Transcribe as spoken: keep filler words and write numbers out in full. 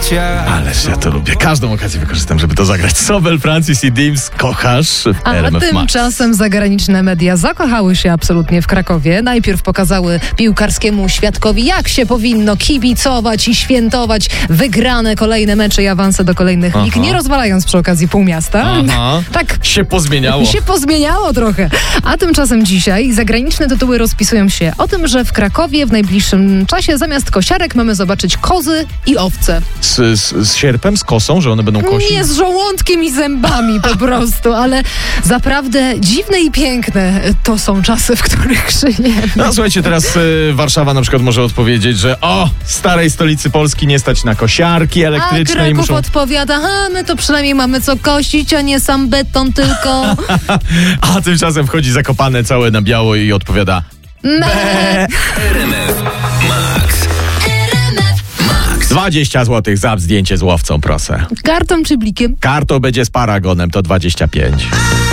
życia. Ależ ja to lubię. Każdą okazję wykorzystam, żeby to zagrać. Sobel, Francis i Dims, kochasz w A R M F Max. tymczasem zagraniczne media zakochały się absolutnie w Krakowie. Najpierw pokazały piłkarskiemu świadkowi, jak się powinno kibicować i świętować wygrane kolejne mecze i awanse do kolejnych lig, nie rozwalając przy okazji pół miasta. Aha. Tak Się pozmieniało. się pozmieniało trochę. A tymczasem dzisiaj zagraniczne tytuły rozpisują się o tym, że w Krakowie w najbliższym czasie zamiast kosiarek mamy zobaczyć kozy i owce. Z, z, z sierpem, z kosą, że one będą kosić? Nie z żołądkiem i zębami po prostu, ale zaprawdę dziwne i piękne to są czasy, w których żyjemy. No słuchajcie, teraz y, Warszawa na przykład może odpowiedzieć, że o, starej stolicy Polski nie stać na kosiarki A elektryczne Kraków i muszą... odpowiada, a my to przynajmniej mamy co kosić, a nie sam beton tylko. A tymczasem wchodzi Zakopane całe na biało i odpowiada Me. R M F Max. dwadzieścia złotych za zdjęcie z łowcą, proszę. Kartą czy blikiem? Kartą będzie z paragonem, to dwadzieścia pięć.